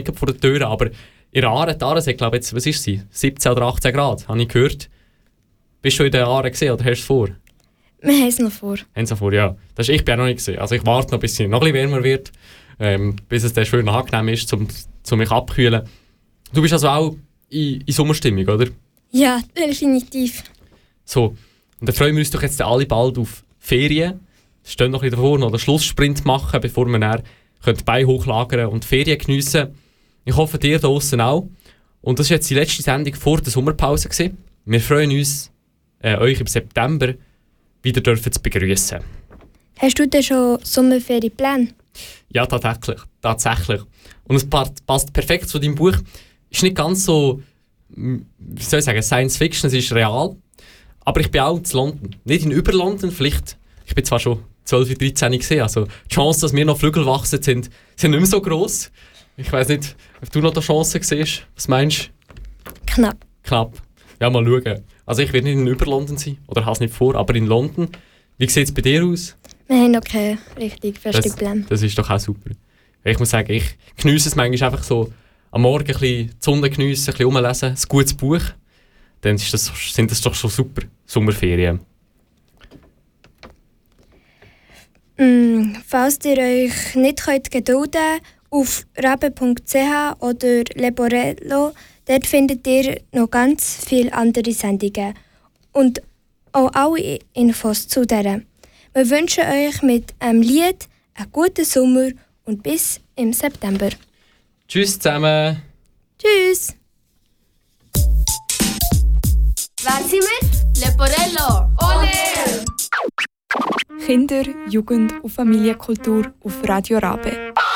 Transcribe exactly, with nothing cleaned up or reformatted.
liegen vor der Tür, aber in Aare, die Aare, ich glaube jetzt, was ist sie? siebzehn oder achtzehn Grad, habe ich gehört. Bist du schon in der Aare gesehen oder hast du es vor? Wir haben es noch vor. Haben es noch vor, ja. Das ist, ich bin auch noch nicht gesehen. Also ich warte noch, bis es noch ein bisschen wärmer wird, ähm, bis es dann schön angenehm ist, um, um mich abzukühlen. Du bist also auch in, in Sommerstimmung, oder? Ja, definitiv. So, und dann freuen wir uns doch jetzt alle bald auf Ferien. Es stehen noch ein bisschen davor, noch den Schlusssprint machen, bevor wir dann die Beine hochlagern und Ferien geniessen. Ich hoffe, ihr da draussen auch. Und das war jetzt die letzte Sendung vor der Sommerpause gewesen. Wir freuen uns, äh, euch im September wieder dürfen zu begrüßen. Hast du denn schon Sommerferienpläne? Ja, tatsächlich. tatsächlich. Und es passt perfekt zu deinem Buch. Es ist nicht ganz so, wie soll ich sagen, Science Fiction, es ist real. Aber ich bin auch in London. Nicht in Über-London, vielleicht. Ich bin zwar schon zwölf, dreizehn gesehen, also die Chance, dass wir noch Flügel wachsen, sind, sind nicht mehr so gross. Ich weiss nicht, ob du noch die Chance siehst. Was meinst du? Knapp. Knapp. Ja, mal schauen. Also ich werde nicht in Über-London sein, oder habe es nicht vor, aber in London. Wie sieht es bei dir aus? Wir haben noch keine richtig feste Pläne. Das ist doch auch super. Ich muss sagen, ich geniesse es manchmal einfach so, am Morgen ein bisschen die Sonne geniessen, ein bisschen rumlesen, ein gutes Buch. Dann ist das, sind das doch schon super Sommerferien. Mm, falls ihr euch nicht könnt gedulden auf rabe punkt c h oder Leporello, dort findet ihr noch ganz viele andere Sendungen und auch alle Infos zu denen. Wir wünschen euch mit einem Lied einen guten Sommer und bis im September. Tschüss zusammen. Tschüss. Wer sind wir? Leporello. Ole! Kinder, Jugend und Familienkultur auf Radio Rabe.